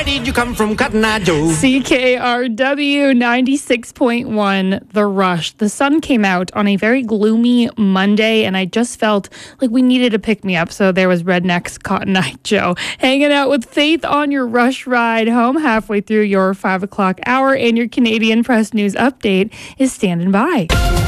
did you come from, Cotton Eye Joe? CKRW 96.1, The Rush. The sun came out on a very gloomy Monday, and I just felt like we needed a pick-me-up, so there was Redneck's Cotton Eye Joe hanging out with Faith on your Rush ride home halfway through your 5 o'clock hour, and your Canadian Press News update is standing by.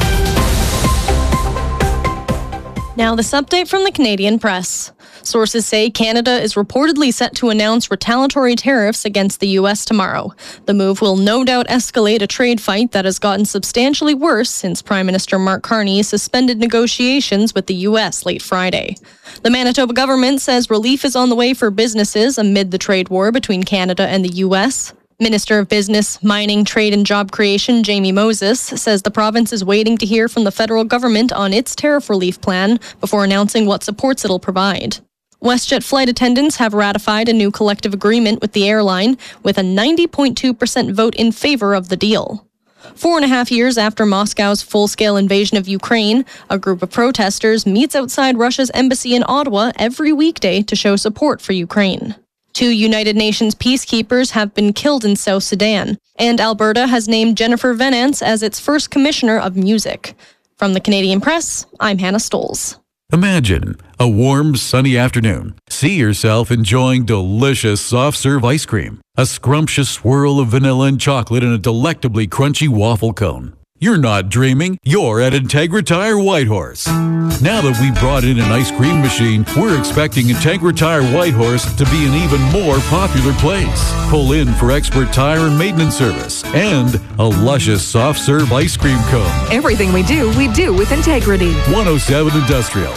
Now, this update from the Canadian Press. Sources say Canada is reportedly set to announce retaliatory tariffs against the U.S. tomorrow. The move will no doubt escalate a trade fight that has gotten substantially worse since Prime Minister Mark Carney suspended negotiations with the U.S. late Friday. The Manitoba government says relief is on the way for businesses amid the trade war between Canada and the U.S. Minister of Business, Mining, Trade and Job Creation, Jamie Moses, says the province is waiting to hear from the federal government on its tariff relief plan before announcing what supports it'll provide. WestJet flight attendants have ratified a new collective agreement with the airline with a 90.2% vote in favor of the deal. 4.5 years after Moscow's full-scale invasion of Ukraine, a group of protesters meets outside Russia's embassy in Ottawa every weekday to show support for Ukraine. 2 United Nations peacekeepers have been killed in South Sudan, and Alberta has named Jennifer Venance as its first commissioner of music. From the Canadian Press, I'm Hannah Stolz. Imagine a warm, sunny afternoon. See yourself enjoying delicious soft-serve ice cream, a scrumptious swirl of vanilla and chocolate, and a delectably crunchy waffle cone. You're not dreaming. You're at Integra Tire Whitehorse. Now that we've brought in an ice cream machine, we're expecting Integra Tire Whitehorse to be an even more popular place. Pull in for expert tire and maintenance service and a luscious soft-serve ice cream cone. Everything we do with integrity. 107 Industrial.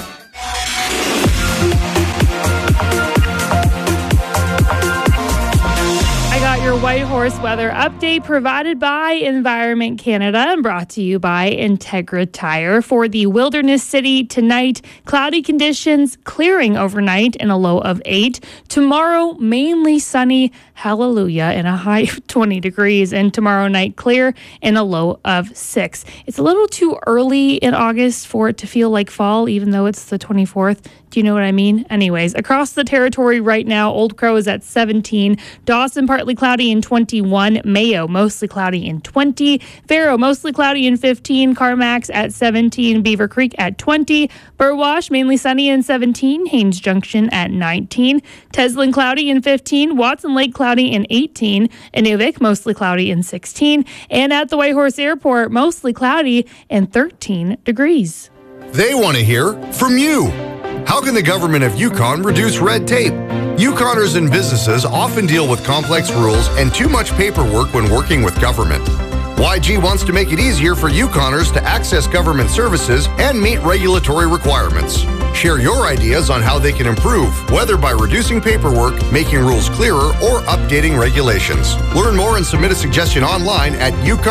Your Whitehorse weather update provided by Environment Canada and brought to you by Integra Tire. For the Wilderness City tonight, cloudy conditions clearing overnight in a low of 8. Tomorrow, mainly sunny, hallelujah, and a high of 20 degrees. And tomorrow night, clear and a low of 6. It's a little too early in August for it to feel like fall, even though it's the 24th. Do you know what I mean? Anyways, across the territory right now, Old Crow is at 17. Dawson, partly cloudy in 21. Mayo, mostly cloudy in 20. Faro, mostly cloudy in 15. Carmacks at 17. Beaver Creek at 20. Burwash, mainly sunny in 17. Haines Junction at 19. Teslin, cloudy in 15. Watson Lake, cloudy in 18. Inuvik, mostly cloudy in 16. And at the Whitehorse Airport, mostly cloudy and 13 degrees. They want to hear from you. How can the government of Yukon reduce red tape? Yukoners and businesses often deal with complex rules and too much paperwork when working with government. YG wants to make it easier for Yukoners to access government services and meet regulatory requirements. Share your ideas on how they can improve, whether by reducing paperwork, making rules clearer, or updating regulations. Learn more and submit a suggestion online at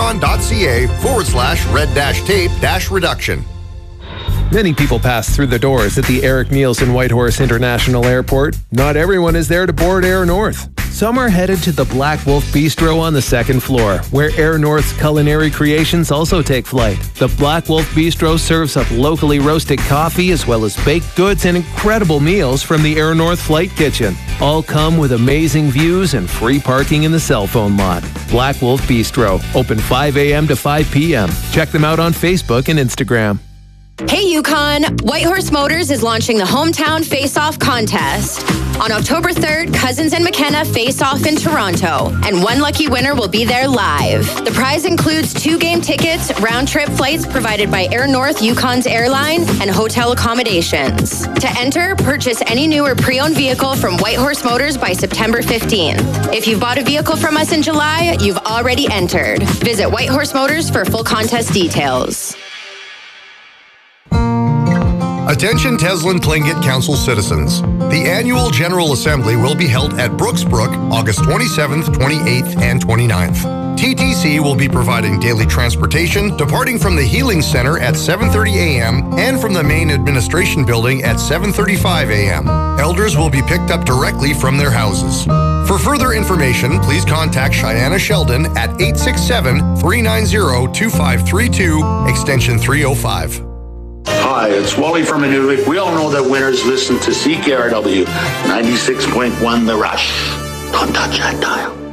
yukon.ca/red-tape-reduction. Many people pass through the doors at the Eric Nielsen Whitehorse International Airport. Not everyone is there to board Air North. Some are headed to the Black Wolf Bistro on the 2nd floor, where Air North's culinary creations also take flight. The Black Wolf Bistro serves up locally roasted coffee as well as baked goods and incredible meals from the Air North Flight Kitchen. All come with amazing views and free parking in the cell phone lot. Black Wolf Bistro, open 5 a.m. to 5 p.m. Check them out on Facebook and Instagram. Hey Yukon! Whitehorse Motors is launching the Hometown Face-Off Contest. On October 3rd, Cousins and McKenna face off in Toronto, and one lucky winner will be there live. The prize includes 2 game tickets, round-trip flights provided by Air North Yukon's airline, and hotel accommodations. To enter, purchase any new or pre-owned vehicle from Whitehorse Motors by September 15th. If you've bought a vehicle from us in July, you've already entered. Visit Whitehorse Motors for full contest details. Attention Teslin Tlingit Council citizens. The annual General Assembly will be held at Brooksbrook, August 27th, 28th, and 29th. TTC will be providing daily transportation departing from the Healing Center at 7:30 a.m. and from the main administration building at 7:35 a.m. Elders will be picked up directly from their houses. For further information, please contact Cheyenne Sheldon at 867-390-2532, extension 305. Hi, it's Wally from Inuvik. We all know that winners listen to CKRW 96.1 The Rush. Don't touch that dial.